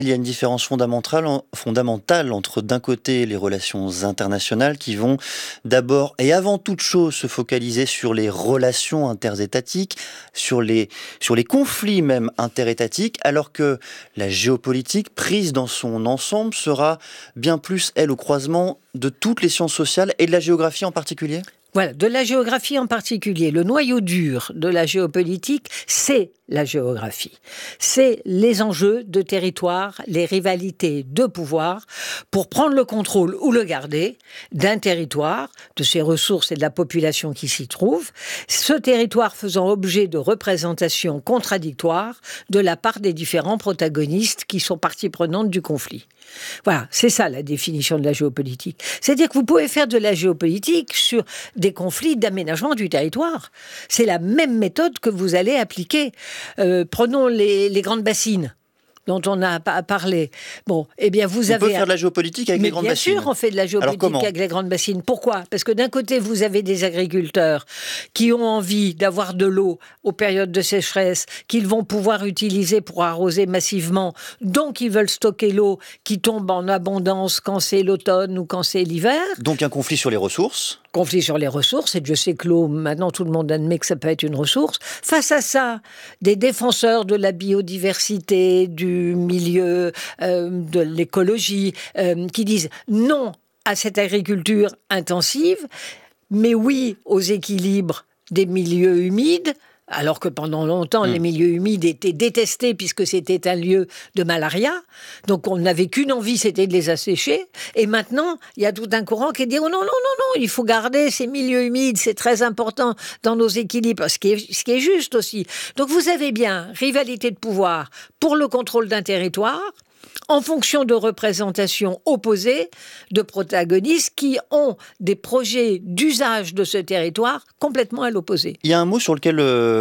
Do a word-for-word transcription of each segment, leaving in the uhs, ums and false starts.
Il y a une différence fondamentale, fondamentale entre d'un côté les relations internationales qui vont d'abord et avant toute chose se focaliser sur les relations interétatiques, sur les, sur les conflits même interétatiques, alors que la géopolitique prise dans son ensemble sera bien plus, elle, au croisement de toutes les sciences sociales et de la géographie en particulier ? Voilà, de la géographie en particulier. Le noyau dur de la géopolitique, c'est la géographie. C'est les enjeux de territoire, les rivalités de pouvoir pour prendre le contrôle ou le garder d'un territoire, de ses ressources et de la population qui s'y trouve, ce territoire faisant objet de représentations contradictoires de la part des différents protagonistes qui sont partie prenante du conflit. Voilà, c'est ça la définition de la géopolitique. C'est-à-dire que vous pouvez faire de la géopolitique sur des conflits d'aménagement du territoire. C'est la même méthode que vous allez appliquer. Euh, prenons les, les grandes bassines dont on a parlé. Bon, eh bien, vous on avez... On peut faire de la géopolitique avec Mais les grandes bien bassines. Bien sûr, on fait de la géopolitique avec les grandes bassines. Pourquoi ? Parce que d'un côté, vous avez des agriculteurs qui ont envie d'avoir de l'eau aux périodes de sécheresse, qu'ils vont pouvoir utiliser pour arroser massivement. Donc, ils veulent stocker l'eau qui tombe en abondance quand c'est l'automne ou quand c'est l'hiver. Donc, un conflit sur les ressources. Conflit sur les ressources, et je sais que l'eau, maintenant tout le monde admet que ça peut être une ressource. Face à ça, des défenseurs de la biodiversité, du milieu, euh, de l'écologie, euh, qui disent non à cette agriculture intensive, mais oui aux équilibres des milieux humides, alors que pendant longtemps, mmh. les milieux humides étaient détestés puisque c'était un lieu de malaria. Donc on n'avait qu'une envie, c'était de les assécher. Et maintenant, il y a tout un courant qui dit oh non, non, non, non, il faut garder ces milieux humides, c'est très important dans nos équilibres, ce qui est, ce qui est juste aussi. Donc vous avez bien rivalité de pouvoir pour le contrôle d'un territoire, en fonction de représentations opposées de protagonistes qui ont des projets d'usage de ce territoire complètement à l'opposé. Il y a un mot sur lequel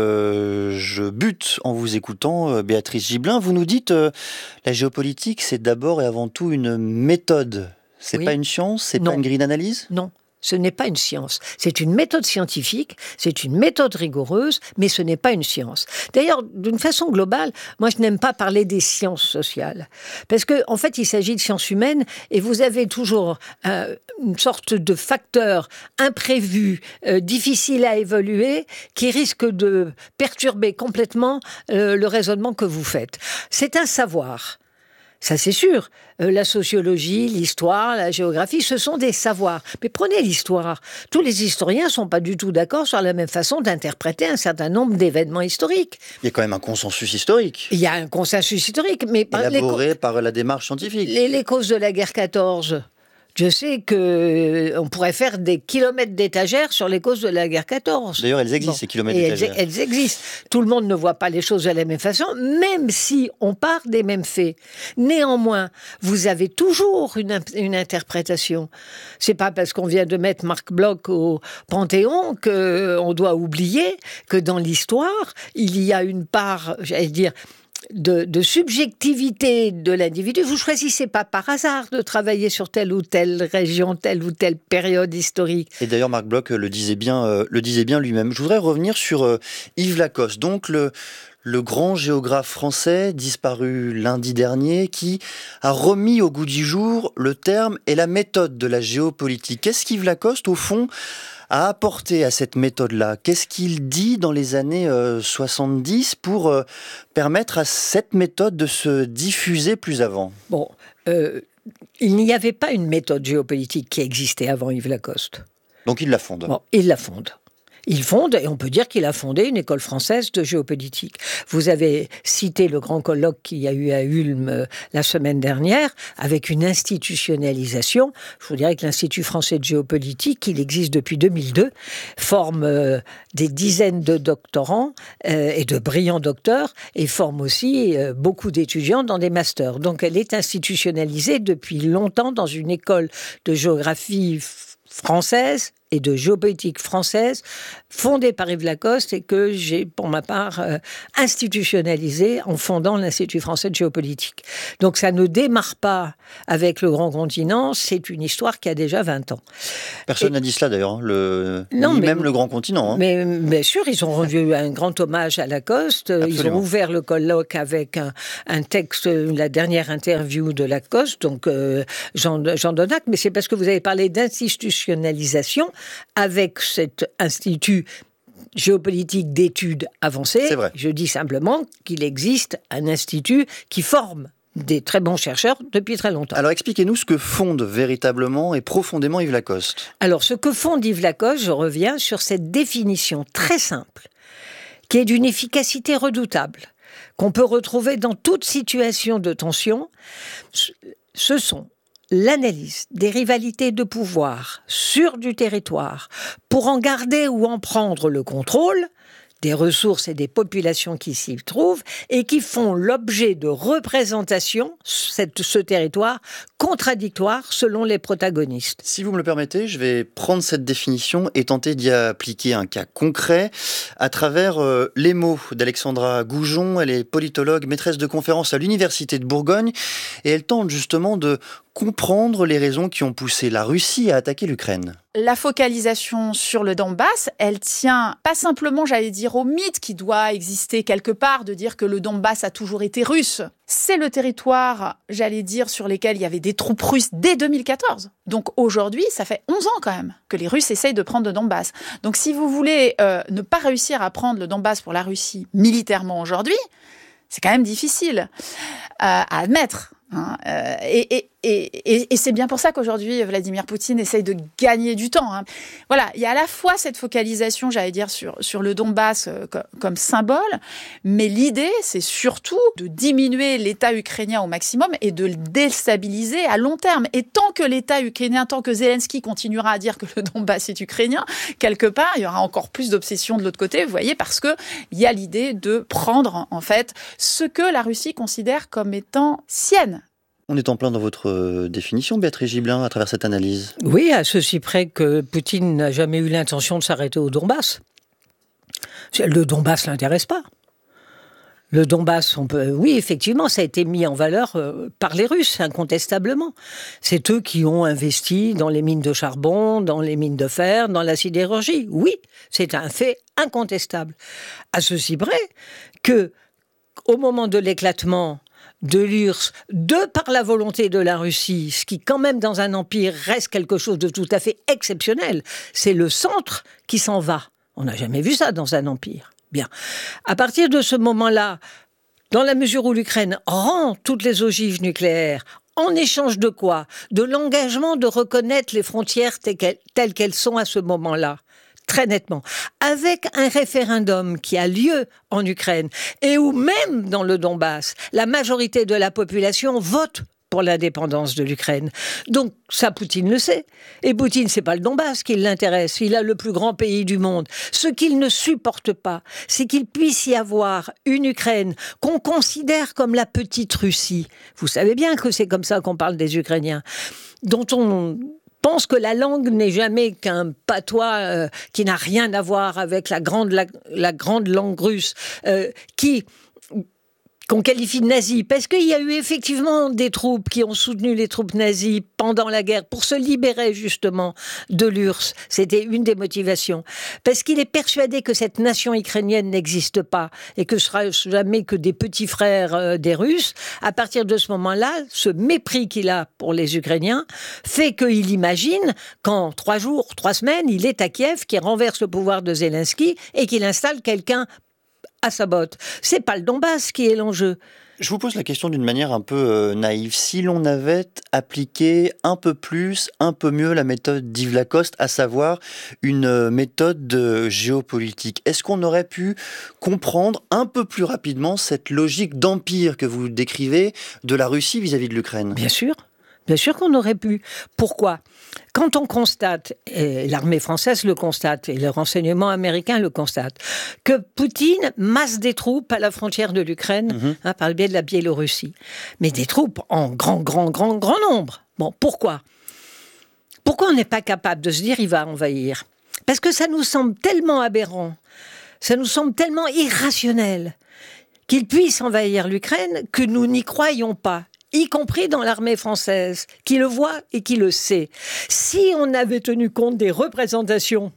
euh, je bute en vous écoutant, euh, Béatrice Gibelin. Vous nous dites euh, la géopolitique, c'est d'abord et avant tout une méthode. C'est oui. pas une science, c'est non. pas une grille d'analyse ? Non. Ce n'est pas une science. C'est une méthode scientifique, c'est une méthode rigoureuse, mais ce n'est pas une science. D'ailleurs, d'une façon globale, moi, je n'aime pas parler des sciences sociales. Parce qu'en en fait, il s'agit de sciences humaines et vous avez toujours euh, une sorte de facteur imprévu, euh, difficile à évaluer, qui risque de perturber complètement euh, le raisonnement que vous faites. C'est un savoir. Ça, c'est sûr. Euh, la sociologie, l'histoire, la géographie, ce sont des savoirs. Mais prenez l'histoire. Tous les historiens ne sont pas du tout d'accord sur la même façon d'interpréter un certain nombre d'événements historiques. Il y a quand même un consensus historique. Il y a un consensus historique, mais... Élaboré les... par la démarche scientifique. Les, les causes de la guerre quatorze... Je sais qu'on pourrait faire des kilomètres d'étagères sur les causes de la guerre quatorze. D'ailleurs, elles existent, bon. ces kilomètres Et d'étagères. Elles, elles existent. Tout le monde ne voit pas les choses de la même façon, même si on part des mêmes faits. Néanmoins, vous avez toujours une, une interprétation. C'est pas parce qu'on vient de mettre Marc Bloch au Panthéon qu'on doit oublier que dans l'histoire, il y a une part, j'allais dire... De, de subjectivité de l'individu. Vous ne choisissez pas par hasard de travailler sur telle ou telle région, telle ou telle période historique. Et d'ailleurs, Marc Bloch le disait bien, euh, le disait bien lui-même. Je voudrais revenir sur euh, Yves Lacoste, donc le, le grand géographe français disparu lundi dernier, qui a remis au goût du jour le terme et la méthode de la géopolitique. Qu'est-ce qu'Yves Lacoste, au fond, a apporté à cette méthode-là ? Qu'est-ce qu'il dit dans les années euh, soixante-dix pour euh, permettre à cette méthode de se diffuser plus avant ? Bon, euh, il n'y avait pas une méthode géopolitique qui existait avant Yves Lacoste. Donc il la fonde. Bon, il la fonde. Il fonde, et on peut dire qu'il a fondé une école française de géopolitique. Vous avez cité le grand colloque qu'il y a eu à Ulm euh, la semaine dernière, avec une institutionnalisation. Je vous dirais que l'Institut français de géopolitique, il existe depuis deux mille deux, forme euh, des dizaines de doctorants euh, et de brillants docteurs, et forme aussi euh, beaucoup d'étudiants dans des masters. Donc elle est institutionnalisée depuis longtemps dans une école de géographie française et de géopolitique française fondée par Yves Lacoste et que j'ai, pour ma part, euh, institutionnalisé en fondant l'Institut français de géopolitique. Donc ça ne démarre pas avec le grand continent, c'est une histoire qui a déjà vingt ans. Personne n'a dit cela d'ailleurs, hein, le... non, ni mais, même le grand continent. Hein. Mais bien sûr, ils ont rendu un grand hommage à Lacoste. Absolument. Ils ont ouvert le colloque avec un, un texte, la dernière interview de Lacoste, donc euh, Jean, Jean Donnac, mais c'est parce que vous avez parlé d'institutionnalisation avec cet institut géopolitique d'études avancées. C'est vrai. Je dis simplement qu'il existe un institut qui forme des très bons chercheurs depuis très longtemps. Alors expliquez-nous ce que fonde véritablement et profondément Yves Lacoste. Alors ce que fonde Yves Lacoste, je reviens sur cette définition très simple, qui est d'une efficacité redoutable, qu'on peut retrouver dans toute situation de tension. Ce sont l'analyse des rivalités de pouvoir sur du territoire pour en garder ou en prendre le contrôle, des ressources et des populations qui s'y trouvent et qui font l'objet de représentations, cette, ce territoire, contradictoires selon les protagonistes. Si vous me le permettez, je vais prendre cette définition et tenter d'y appliquer un cas concret à travers euh, les mots d'Alexandra Goujon. Elle est politologue, maîtresse de conférences à l'Université de Bourgogne et elle tente justement de comprendre les raisons qui ont poussé la Russie à attaquer l'Ukraine. La focalisation sur le Donbass, elle tient pas simplement, j'allais dire, au mythe qui doit exister quelque part, de dire que le Donbass a toujours été russe. C'est le territoire, j'allais dire, sur lequel il y avait des troupes russes dès deux mille quatorze. Donc aujourd'hui, ça fait onze ans quand même que les Russes essayent de prendre le Donbass. Donc si vous voulez euh, ne pas réussir à prendre le Donbass pour la Russie militairement aujourd'hui, c'est quand même difficile euh, à admettre. Hein, euh, et, et, et, et c'est bien pour ça qu'aujourd'hui Vladimir Poutine essaye de gagner du temps. Hein. Voilà, il y a à la fois cette focalisation, j'allais dire, sur, sur le Donbass euh, comme, comme symbole, mais l'idée, c'est surtout de diminuer l'État ukrainien au maximum et de le déstabiliser à long terme. Et tant que l'État ukrainien, tant que Zelensky continuera à dire que le Donbass est ukrainien, quelque part, il y aura encore plus d'obsession de l'autre côté, vous voyez, parce qu'il y a l'idée de prendre, en fait, ce que la Russie considère comme étant sienne. On est en plein dans votre définition, Béatrice Gibelin, à travers cette analyse. Oui, à ceci près que Poutine n'a jamais eu l'intention de s'arrêter au Donbass. Le Donbass ne l'intéresse pas. Le Donbass, on peut, oui, effectivement, ça a été mis en valeur euh, par les Russes, incontestablement. C'est eux qui ont investi dans les mines de charbon, dans les mines de fer, dans la sidérurgie. Oui, c'est un fait incontestable. À ceci près que, au moment de l'éclatement de l'U R S S, de par la volonté de la Russie, ce qui quand même dans un empire reste quelque chose de tout à fait exceptionnel, c'est le centre qui s'en va. On n'a jamais vu ça dans un empire. Bien. À partir de ce moment-là, dans la mesure où l'Ukraine rend toutes les ogives nucléaires, en échange de quoi ? De l'engagement de reconnaître les frontières telles qu'elles sont à ce moment-là. Très nettement, avec un référendum qui a lieu en Ukraine et où même dans le Donbass, la majorité de la population vote pour l'indépendance de l'Ukraine. Donc ça, Poutine le sait. Et Poutine, c'est pas le Donbass qui l'intéresse. Il a le plus grand pays du monde. Ce qu'il ne supporte pas, c'est qu'il puisse y avoir une Ukraine qu'on considère comme la petite Russie. Vous savez bien que c'est comme ça qu'on parle des Ukrainiens, dont on pense que la langue n'est jamais qu'un patois euh, qui n'a rien à voir avec la grande, la, la grande langue russe, euh, qui... qu'on qualifie de nazi, parce qu'il y a eu effectivement des troupes qui ont soutenu les troupes nazies pendant la guerre pour se libérer justement de l'U R S S. C'était une des motivations. Parce qu'il est persuadé que cette nation ukrainienne n'existe pas et que ce sera jamais que des petits frères euh, des Russes. À partir de ce moment-là, ce mépris qu'il a pour les Ukrainiens fait qu'il imagine qu'en trois jours, trois semaines, il est à Kiev, qu'il renverse le pouvoir de Zelensky et qu'il installe quelqu'un à sa botte. C'est pas le Donbass qui est l'enjeu. Je vous pose la question d'une manière un peu euh, naïve. Si l'on avait appliqué un peu plus, un peu mieux la méthode d'Yves Lacoste, à savoir une euh, méthode de géopolitique, est-ce qu'on aurait pu comprendre un peu plus rapidement cette logique d'empire que vous décrivez de la Russie vis-à-vis de l'Ukraine ? Bien sûr. Bien sûr qu'on aurait pu. Pourquoi ? Quand on constate, et l'armée française le constate, et le renseignement américain le constate, que Poutine masse des troupes à la frontière de l'Ukraine, mmh. hein, par le biais de la Biélorussie, mais des troupes en grand, grand, grand, grand nombre. Bon, pourquoi ? Pourquoi on n'est pas capable de se dire il va envahir ? Parce que ça nous semble tellement aberrant, ça nous semble tellement irrationnel qu'il puisse envahir l'Ukraine que nous n'y croyons pas, y compris dans l'armée française, qui le voit et qui le sait. Si on avait tenu compte des représentations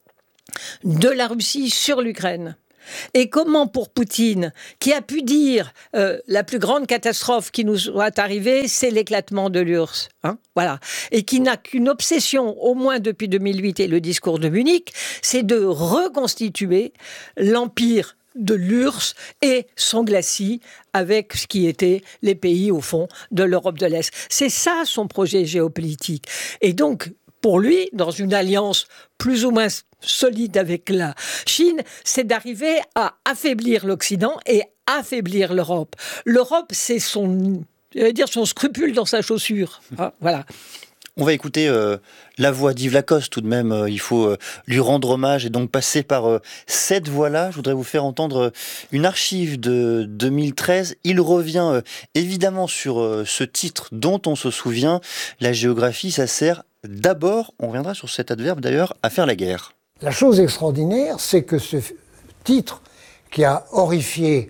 de la Russie sur l'Ukraine, et comment pour Poutine, qui a pu dire euh, la plus grande catastrophe qui nous soit arrivée, c'est l'éclatement de l'U R S S, hein, voilà, et qui n'a qu'une obsession, au moins depuis deux mille huit et le discours de Munich, c'est de reconstituer l'empire de l'U R S S et son glacis avec ce qui étaient les pays, au fond, de l'Europe de l'Est. C'est ça son projet géopolitique. Et donc, pour lui, dans une alliance plus ou moins solide avec la Chine, c'est d'arriver à affaiblir l'Occident et affaiblir l'Europe. L'Europe, c'est son, je vais dire, son scrupule dans sa chaussure. Ah, voilà. On va écouter euh, la voix d'Yves Lacoste tout de même. Euh, il faut euh, lui rendre hommage et donc passer par euh, cette voix-là. Je voudrais vous faire entendre euh, une archive de deux mille treize. Il revient euh, évidemment sur euh, ce titre dont on se souvient. La géographie, ça sert d'abord, on reviendra sur cet adverbe d'ailleurs, à faire la guerre. La chose extraordinaire, c'est que ce titre qui a horrifié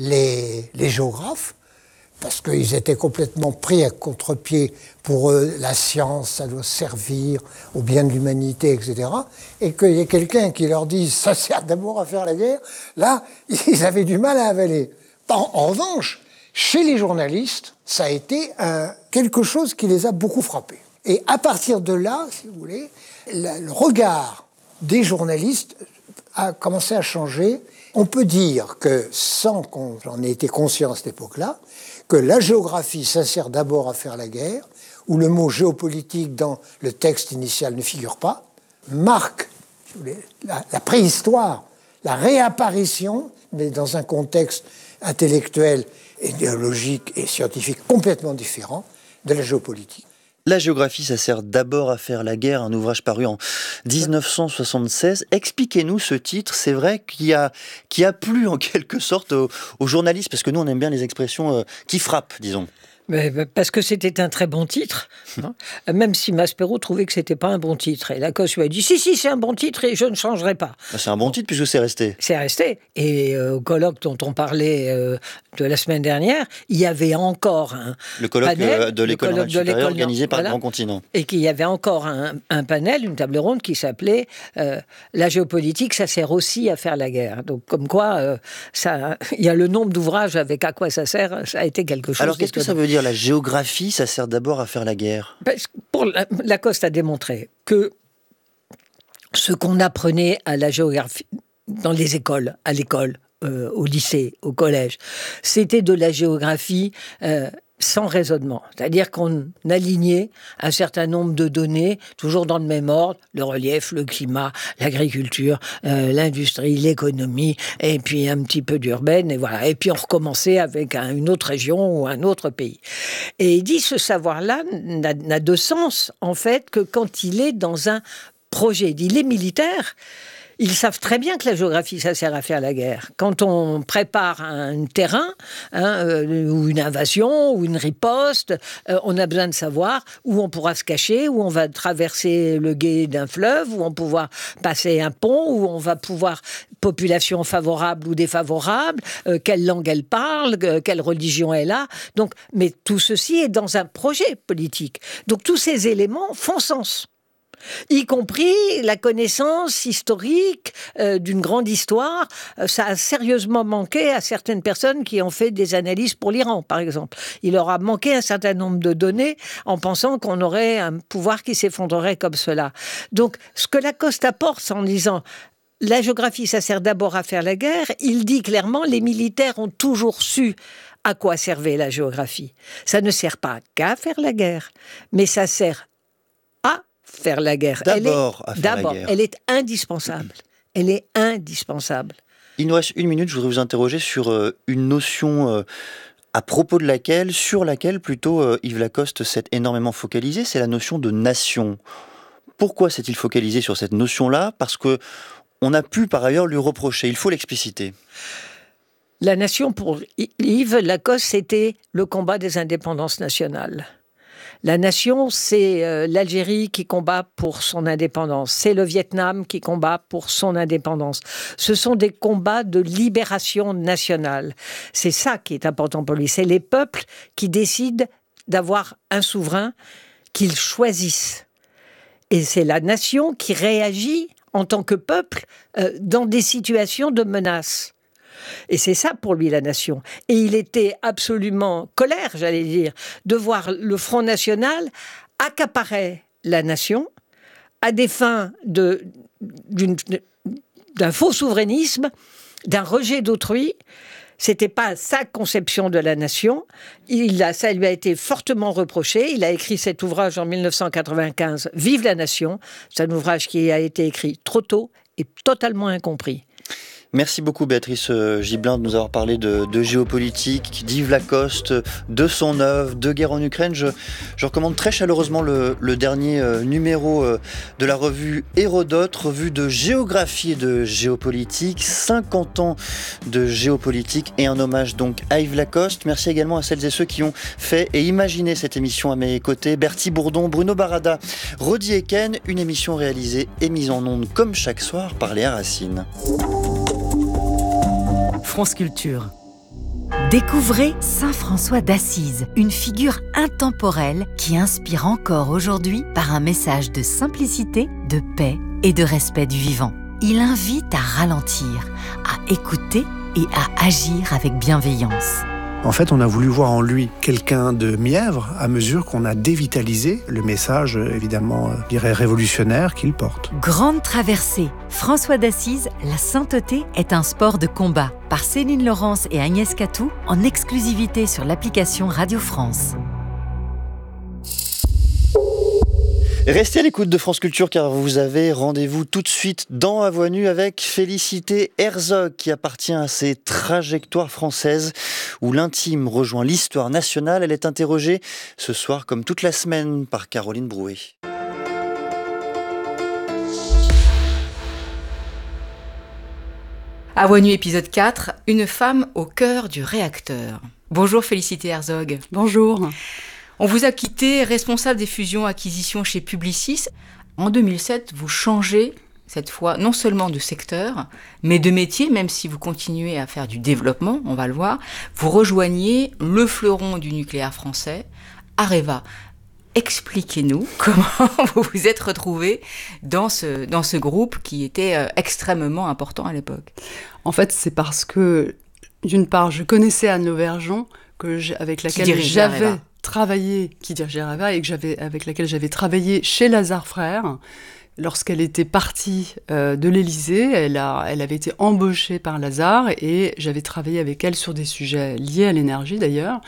les, les géographes, parce qu'ils étaient complètement pris à contre-pied. Pour eux, la science, ça doit servir au bien de l'humanité, et cetera. Et qu'il y ait quelqu'un qui leur dise « ça sert d'abord à faire la guerre », là, ils avaient du mal à avaler. En, en revanche, chez les journalistes, ça a été un, quelque chose qui les a beaucoup frappés. Et à partir de là, si vous voulez, la, le regard des journalistes a commencé à changer. On peut dire que, sans qu'on en ait été conscient à cette époque-là, que la géographie, ça sert d'abord à faire la guerre, où le mot géopolitique dans le texte initial ne figure pas, marque si vous voulez, la, la préhistoire, la réapparition, mais dans un contexte intellectuel, idéologique et scientifique complètement différent de la géopolitique. La géographie, ça sert d'abord à faire la guerre, un ouvrage paru en dix-neuf cent soixante-seize. Expliquez-nous ce titre, c'est vrai, qui a, qui a plu en quelque sorte aux, aux journalistes, parce que nous on aime bien les expressions euh, qui frappent, disons. Mais parce que c'était un très bon titre, hein, même si Maspero trouvait que c'était pas un bon titre. Et Lacoste lui a dit si, si, c'est un bon titre et je ne changerai pas. C'est un bon titre puisque c'est resté. C'est resté. Et euh, au colloque dont on parlait euh, de la semaine dernière, il y avait encore un le colloque panel, de l'école normale supérieure organisé par voilà, le Grand Continent. Et qu'il y avait encore un, un panel, une table ronde qui s'appelait euh, la géopolitique, ça sert aussi à faire la guerre. Donc comme quoi, euh, ça, il y a le nombre d'ouvrages avec à quoi ça sert, ça a été quelque chose. Alors qu'est-ce que ça veut dire? La géographie, ça sert d'abord à faire la guerre. Pour Lacoste a démontré que ce qu'on apprenait à la géographie dans les écoles, à l'école, euh, au lycée, au collège, c'était de la géographie euh, sans raisonnement. C'est-à-dire qu'on alignait un certain nombre de données, toujours dans le même ordre, le relief, le climat, l'agriculture, euh, l'industrie, l'économie, et puis un petit peu d'urbaine, et voilà. Et puis on recommençait avec un, une autre région ou un autre pays. Et il dit, ce savoir-là n'a, n'a de sens, en fait, que quand il est dans un projet. Il dit, les militaires, ils savent très bien que la géographie, ça sert à faire la guerre. Quand on prépare un terrain, hein, euh, ou une invasion, ou une riposte, euh, on a besoin de savoir où on pourra se cacher, où on va traverser le gué d'un fleuve, où on pourra passer un pont, où on va pouvoir, population favorable ou défavorable, euh, quelle langue elle parle, euh, quelle religion elle a. Donc, mais tout ceci est dans un projet politique. Donc tous ces éléments font sens. Y compris la connaissance historique euh, d'une grande histoire. Euh, ça a sérieusement manqué à certaines personnes qui ont fait des analyses pour l'Iran, par exemple. Il leur a manqué un certain nombre de données en pensant qu'on aurait un pouvoir qui s'effondrerait comme cela. Donc, ce que Lacoste apporte en disant « la géographie, ça sert d'abord à faire la guerre », il dit clairement « les militaires ont toujours su » à quoi servait la géographie. Ça ne sert pas qu'à faire la guerre, mais ça sert à faire la guerre. D'abord elle est, à faire d'abord, la guerre. Elle est indispensable. Elle est indispensable. Il nous reste une minute, je voudrais vous interroger sur euh, une notion euh, à propos de laquelle, sur laquelle plutôt euh, Yves Lacoste s'est énormément focalisé, c'est la notion de nation. Pourquoi s'est-il focalisé sur cette notion-là? Parce que on a pu par ailleurs lui reprocher, il faut l'expliciter. La nation, pour Yves Lacoste, c'était le combat des indépendances nationales. La nation, c'est euh, l'Algérie qui combat pour son indépendance. C'est le Vietnam qui combat pour son indépendance. Ce sont des combats de libération nationale. C'est ça qui est important pour lui. C'est les peuples qui décident d'avoir un souverain qu'ils choisissent. Et c'est la nation qui réagit en tant que peuple euh, dans des situations de menace. Et c'est ça pour lui la nation. Et il était absolument colère, j'allais dire, de voir le Front National accaparer la nation à des fins de, d'une, d'un faux souverainisme, d'un rejet d'autrui. C'était pas sa conception de la nation. Il a, ça lui a été fortement reproché. Il a écrit cet ouvrage en dix-neuf cent quatre-vingt-quinze, « Vive la nation ». C'est un ouvrage qui a été écrit trop tôt et totalement incompris. Merci beaucoup Béatrice Gibelin de nous avoir parlé de, de géopolitique, d'Yves Lacoste, de son œuvre, de guerre en Ukraine. Je, je recommande très chaleureusement le, le dernier euh, numéro euh, de la revue Hérodote, revue de géographie et de géopolitique, cinquante ans de géopolitique et un hommage donc à Yves Lacoste. Merci également à celles et ceux qui ont fait et imaginé cette émission à mes côtés. Bertie Bourdon, Bruno Barada, Rodi Eken, une émission réalisée et mise en onde comme chaque soir par Léa Racine. France Culture. Découvrez Saint François d'Assise, une figure intemporelle qui inspire encore aujourd'hui par un message de simplicité, de paix et de respect du vivant. Il invite à ralentir, à écouter et à agir avec bienveillance. En fait, on a voulu voir en lui quelqu'un de mièvre à mesure qu'on a dévitalisé le message, évidemment, je dirais révolutionnaire qu'il porte. Grande traversée. François d'Assise, la sainteté est un sport de combat. Par Céline Laurence et Agnès Catou, en exclusivité sur l'application Radio France. Restez à l'écoute de France Culture car vous avez rendez-vous tout de suite dans À Voix Nue avec Félicité Herzog qui appartient à ces trajectoires françaises où l'intime rejoint l'histoire nationale. Elle est interrogée ce soir comme toute la semaine par Caroline Brouet. À Voix Nue épisode quatre, une femme au cœur du réacteur. Bonjour Félicité Herzog. Bonjour. On vous a quitté responsable des fusions-acquisitions chez Publicis. En deux mille sept, vous changez, cette fois, non seulement de secteur, mais de métier, même si vous continuez à faire du développement, on va le voir. Vous rejoignez le fleuron du nucléaire français, Areva. Expliquez-nous comment vous vous êtes retrouvé dans ce, dans ce groupe qui était euh, extrêmement important à l'époque. En fait, c'est parce que, d'une part, je connaissais Anne Lauvergeon, que j'ai, avec laquelle j'avais Areva. travaillé, qui dirigeait Areva, et que j'avais, avec laquelle j'avais travaillé chez Lazare Frères. Lorsqu'elle était partie euh, de l'Élysée, elle, a, elle avait été embauchée par Lazare, et j'avais travaillé avec elle sur des sujets liés à l'énergie d'ailleurs.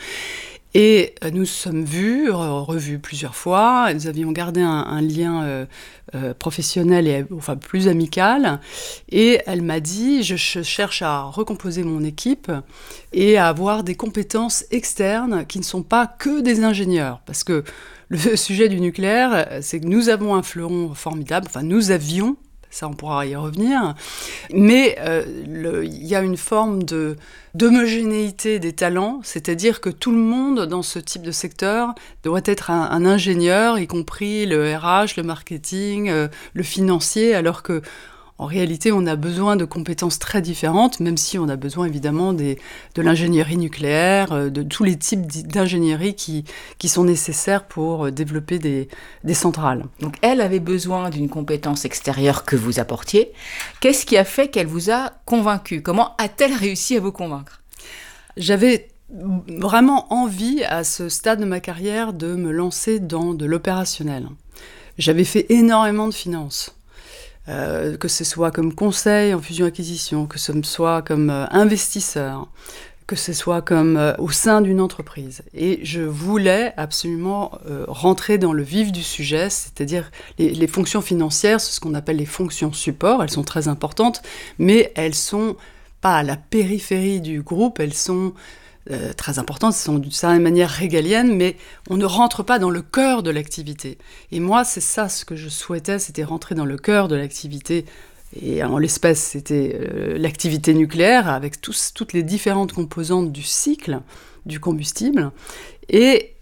Et nous sommes vus, revus plusieurs fois, nous avions gardé un, un lien euh, euh, professionnel et enfin plus amical. Et elle m'a dit, je, je cherche à recomposer mon équipe et à avoir des compétences externes qui ne sont pas que des ingénieurs. Parce que le sujet du nucléaire, c'est que nous avons un fleuron formidable, enfin nous avions, ça on pourra y revenir, mais euh, le, y a une forme de, d'homogénéité des talents, c'est-à-dire que tout le monde dans ce type de secteur doit être un, un ingénieur, y compris le R H, le marketing, euh, le financier, alors que en réalité, on a besoin de compétences très différentes, même si on a besoin évidemment des, de l'ingénierie nucléaire, de tous les types d'ingénierie qui, qui sont nécessaires pour développer des, des centrales. Donc elle avait besoin d'une compétence extérieure que vous apportiez. Qu'est-ce qui a fait qu'elle vous a convaincu ? Comment a-t-elle réussi à vous convaincre ? J'avais vraiment envie, à ce stade de ma carrière, de me lancer dans de l'opérationnel. J'avais fait énormément de finances. Euh, que ce soit comme conseil en fusion-acquisition, que ce soit comme euh, investisseur, que ce soit comme euh, au sein d'une entreprise. Et je voulais absolument euh, rentrer dans le vif du sujet, c'est-à-dire les, les fonctions financières, c'est ce qu'on appelle les fonctions support, elles sont très importantes, mais elles sont pas à la périphérie du groupe, elles sont Euh, très importantes, ce sont d'une certaine manière régaliennes, mais on ne rentre pas dans le cœur de l'activité. Et moi, c'est ça ce que je souhaitais, c'était rentrer dans le cœur de l'activité. Et en l'espèce, c'était euh, l'activité nucléaire, avec tous, toutes les différentes composantes du cycle du combustible. Et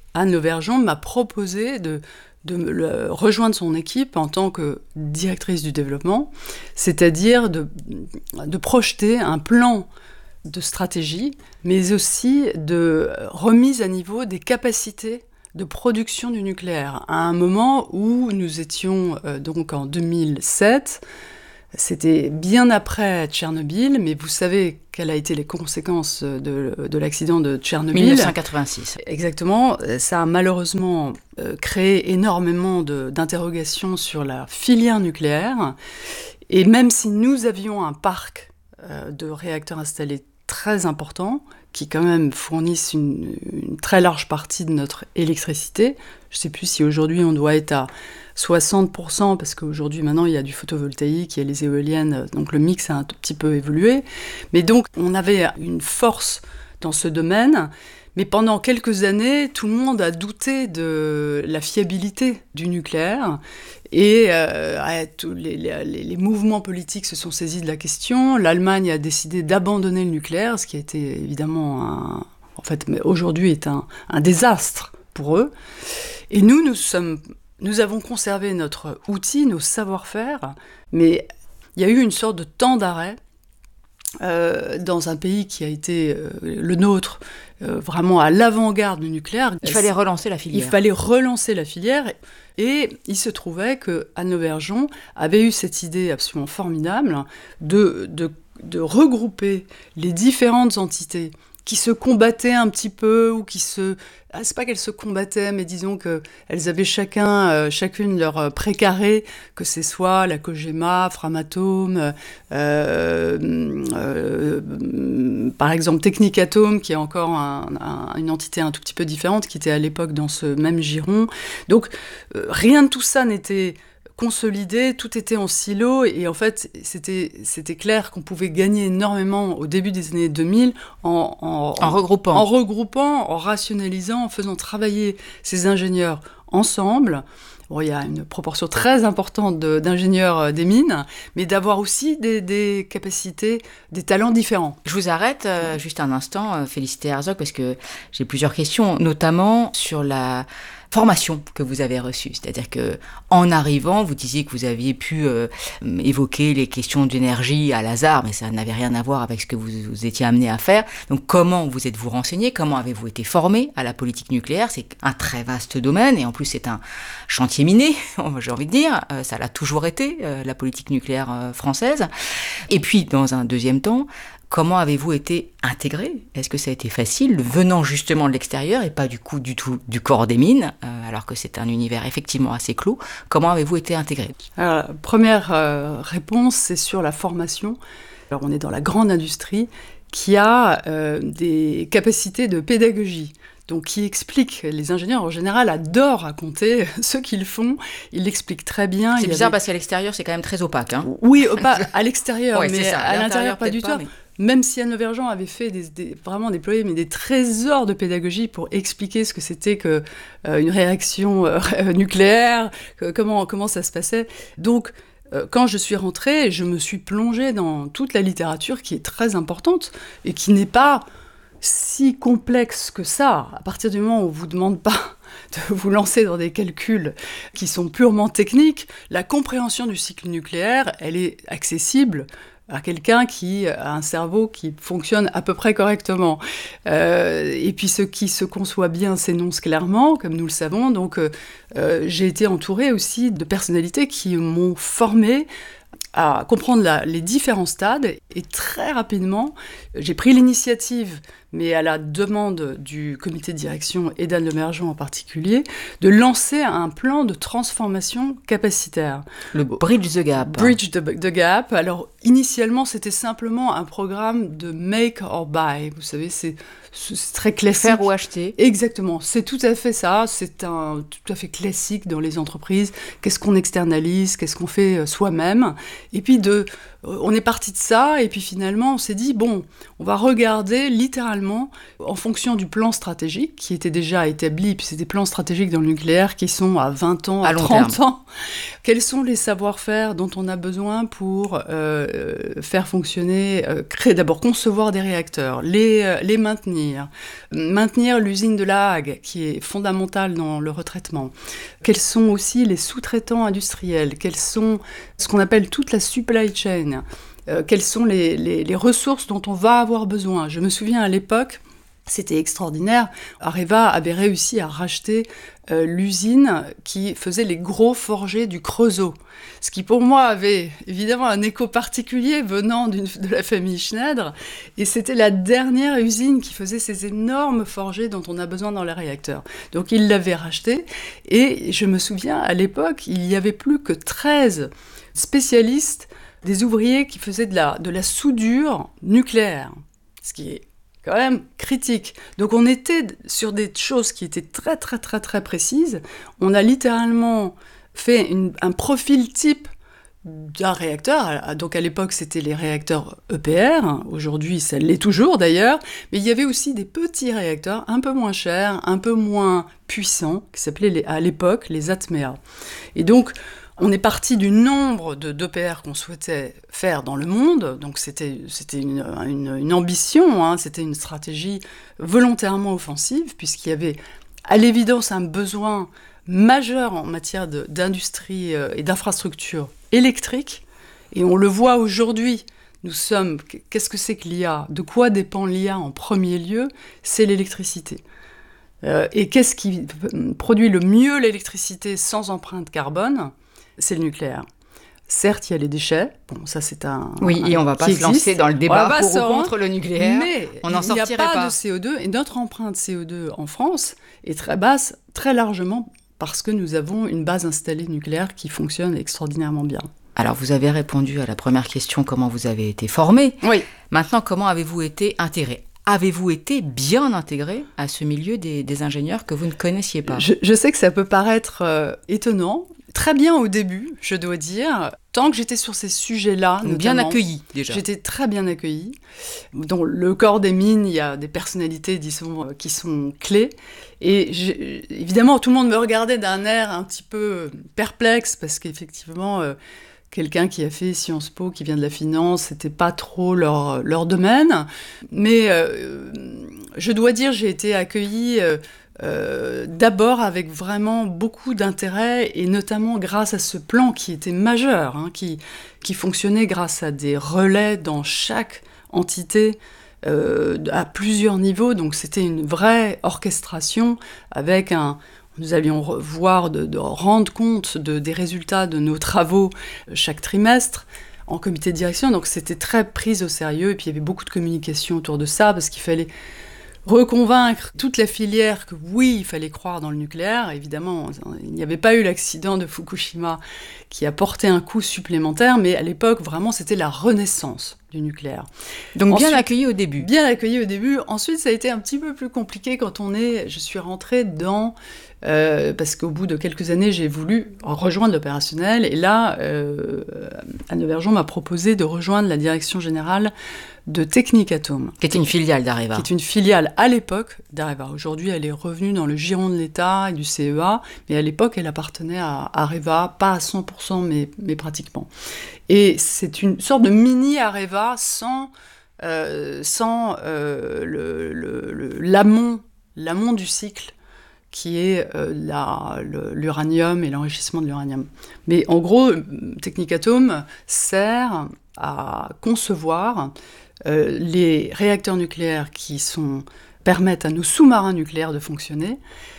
Anne Lauvergeon m'a proposé de, de me rejoindre son équipe en tant que directrice du développement, c'est-à-dire de, de projeter un plan de stratégie, mais aussi de remise à niveau des capacités de production du nucléaire, à un moment où nous étions euh, donc en deux mille sept. C'était bien après Tchernobyl, mais vous savez quelles ont été les conséquences de, de l'accident de Tchernobyl. mille neuf cent quatre-vingt-six. Exactement. Ça a malheureusement euh, créé énormément de, d'interrogations sur la filière nucléaire. Et même si nous avions un parc euh, de réacteurs installés très important, qui quand même fournissent une, une très large partie de notre électricité. Je ne sais plus si aujourd'hui on doit être à soixante pour cent, parce qu'aujourd'hui maintenant il y a du photovoltaïque, il y a les éoliennes, donc le mix a un tout petit peu évolué. Mais donc on avait une force dans ce domaine, mais pendant quelques années, tout le monde a douté de la fiabilité du nucléaire. Et euh, tous les, les, les mouvements politiques se sont saisis de la question. L'Allemagne a décidé d'abandonner le nucléaire, ce qui a été évidemment, un, en fait, mais aujourd'hui est un, un désastre pour eux. Et nous, nous, sommes, nous avons conservé notre outil, nos savoir-faire, mais il y a eu une sorte de temps d'arrêt Euh, dans un pays qui a été euh, le nôtre, euh, vraiment à l'avant-garde du nucléaire. Il fallait relancer la filière. Il fallait relancer la filière. Et il se trouvait que Anne Lauvergeon avait eu cette idée absolument formidable de, de, de regrouper les différentes entités qui se combattaient un petit peu, ou qui se... Ah, c'est pas qu'elles se combattaient, mais disons qu'elles avaient chacun, euh, chacune leur euh, précaré, que ce soit la Cogema, Framatome, euh, euh, par exemple Technicatome, qui est encore un, un, une entité un tout petit peu différente, qui était à l'époque dans ce même giron. Donc, euh, rien de tout ça n'était consolidé, tout était en silo, et en fait, c'était, c'était clair qu'on pouvait gagner énormément au début des années deux mille en, en, en, regroupant. en regroupant, en rationalisant, en faisant travailler ces ingénieurs ensemble. Bon, il y a une proportion très importante de, d'ingénieurs des mines, mais d'avoir aussi des, des capacités, des talents différents. Je vous arrête euh, juste un instant, euh, Félicité Herzog, parce que j'ai plusieurs questions, notamment sur la formation que vous avez reçue. C'est-à-dire que en arrivant, vous disiez que vous aviez pu euh, évoquer les questions d'énergie à Lazare, mais ça n'avait rien à voir avec ce que vous, vous étiez amené à faire. Donc comment vous êtes-vous renseigné? Comment avez-vous été formé à la politique nucléaire? C'est un très vaste domaine, et en plus c'est un chantier miné, j'ai envie de dire. Euh, ça l'a toujours été, euh, la politique nucléaire euh, française. Et puis, dans un deuxième temps, comment avez-vous été intégré? Est-ce que ça a été facile, venant justement de l'extérieur et pas du coup du tout du corps des mines, euh, alors que c'est un univers effectivement assez clos? Comment avez-vous été intégré? Alors, première euh, réponse, c'est sur la formation. Alors, on est dans la grande industrie qui a euh, des capacités de pédagogie. Donc, qui explique, les ingénieurs en général adorent raconter ce qu'ils font, ils l'expliquent très bien. C'est Il bizarre avait... parce qu'à l'extérieur, c'est quand même très opaque. Hein. Oui, opaque à l'extérieur, ouais, mais ça, à, à l'intérieur, pas du tout. Mais... Même si Anne Lauvergeon avait fait des, des, vraiment déployé mais des trésors de pédagogie pour expliquer ce que c'était que euh, une réaction euh, nucléaire, que, comment, comment ça se passait. Donc, euh, quand je suis rentrée, je me suis plongée dans toute la littérature qui est très importante et qui n'est pas si complexe que ça. À partir du moment où on ne vous demande pas de vous lancer dans des calculs qui sont purement techniques, la compréhension du cycle nucléaire, elle est accessible à quelqu'un qui a un cerveau qui fonctionne à peu près correctement. Euh, et puis ce qui se conçoit bien s'énonce clairement, comme nous le savons. Donc euh, euh, j'ai été entourée aussi de personnalités qui m'ont formée à comprendre la, les différents stades, et très rapidement, j'ai pris l'initiative, mais à la demande du comité de direction et d'Anne Lauvergeon en particulier, de lancer un plan de transformation capacitaire. Le Bridge the Gap. Bridge the, the Gap. Alors, initialement, c'était simplement un programme de make or buy. Vous savez, c'est, c'est très classique. Faire ou acheter. Exactement. C'est tout à fait ça. C'est un, tout à fait classique dans les entreprises. Qu'est-ce qu'on externalise? Qu'est-ce qu'on fait soi-même? Et puis de on est parti de ça, et puis finalement, on s'est dit, bon, on va regarder littéralement, en fonction du plan stratégique, qui était déjà établi, puis c'est des plans stratégiques dans le nucléaire qui sont à vingt ans, à, à trente terme. ans, quels sont les savoir-faire dont on a besoin pour euh, faire fonctionner, euh, créer d'abord, concevoir des réacteurs, les, euh, les maintenir, maintenir l'usine de La Hague, qui est fondamentale dans le retraitement. Quels sont aussi les sous-traitants industriels, quels sont ce qu'on appelle toute la supply chain, euh, quelles sont les, les, les ressources dont on va avoir besoin. Je me souviens à l'époque, c'était extraordinaire, Areva avait réussi à racheter euh, l'usine qui faisait les gros forgés du Creusot, ce qui pour moi avait évidemment un écho particulier venant d'une, de la famille Schneider, et c'était la dernière usine qui faisait ces énormes forgés dont on a besoin dans les réacteurs. Donc ils l'avaient racheté, et je me souviens à l'époque, il n'y avait plus que treize spécialistes, des ouvriers qui faisaient de la, de la soudure nucléaire, ce qui est quand même critique. Donc on était sur des choses qui étaient très très très très précises. On a littéralement fait une, un profil type d'un réacteur. Donc à l'époque c'était les réacteurs E P R, aujourd'hui ça l'est toujours d'ailleurs, mais il y avait aussi des petits réacteurs un peu moins chers, un peu moins puissants, qui s'appelaient les, à l'époque les Atmea. Et donc on est parti du nombre de d'E P R qu'on souhaitait faire dans le monde, donc c'était, c'était une, une, une ambition, hein, c'était une stratégie volontairement offensive, puisqu'il y avait à l'évidence un besoin majeur en matière de, d'industrie et d'infrastructure électrique, et on le voit aujourd'hui, nous sommes, qu'est-ce que c'est que l'I A ? De quoi dépend l'I A en premier lieu ? C'est l'électricité. Euh, et qu'est-ce qui produit le mieux l'électricité sans empreinte carbone ? C'est le nucléaire. Certes, il y a les déchets. Bon, ça, c'est un... Oui, un, et on ne va pas se existe. lancer dans le débat pour ou rendre, contre le nucléaire. Mais on n'en sortirait pas. Il n'y a pas de C O deux. Et notre empreinte C O deux en France est très basse, très largement, parce que nous avons une base installée nucléaire qui fonctionne extraordinairement bien. Alors, vous avez répondu à la première question, comment vous avez été formé. Oui. Maintenant, comment avez-vous été intégré ? Avez-vous été bien intégré à ce milieu des, des ingénieurs que vous ne connaissiez pas ? je, je sais que ça peut paraître euh, étonnant. Très bien au début, je dois dire. Tant que j'étais sur ces sujets-là, bien accueilli déjà. J'étais très bien accueillie. Dans le corps des mines, il y a des personnalités, disons, qui sont clés. Et évidemment, tout le monde me regardait d'un air un petit peu perplexe, parce qu'effectivement, euh, quelqu'un qui a fait Sciences Po, qui vient de la finance, c'était pas trop leur, leur domaine. Mais euh, je dois dire, j'ai été accueillie... Euh, Euh, d'abord avec vraiment beaucoup d'intérêt, et notamment grâce à ce plan qui était majeur, hein, qui, qui fonctionnait grâce à des relais dans chaque entité euh, à plusieurs niveaux. Donc c'était une vraie orchestration avec un... Nous allions voir, de, de rendre compte de, des résultats de nos travaux chaque trimestre en comité de direction. Donc c'était très pris au sérieux, et puis il y avait beaucoup de communication autour de ça, parce qu'il fallait reconvaincre toute la filière que oui, il fallait croire dans le nucléaire. Évidemment, il n'y avait pas eu l'accident de Fukushima qui a porté un coup supplémentaire, mais à l'époque, vraiment, c'était la renaissance du nucléaire. Donc Ensuite, bien accueilli au début. Bien accueilli au début. Ensuite, ça a été un petit peu plus compliqué quand on est... Je suis rentrée dans... Euh, parce qu'au bout de quelques années, j'ai voulu rejoindre l'opérationnel, et là, euh, Anne Auvergeon m'a proposé de rejoindre la direction générale de Technic Atome. Qui est une filiale d'Areva. Qui est une filiale à l'époque d'Areva. Aujourd'hui, elle est revenue dans le giron de l'État et du C E A, mais à l'époque, elle appartenait à Areva, pas à cent pour cent, mais, mais pratiquement. Et c'est une sorte de mini-Areva sans, euh, sans euh, le, le, le, l'amont, l'amont du cycle, qui est euh, la, le, l'uranium et l'enrichissement de l'uranium. Mais en gros, Technic Atome sert à concevoir euh, les réacteurs nucléaires qui sont, permettent à nos sous-marins nucléaires de fonctionner,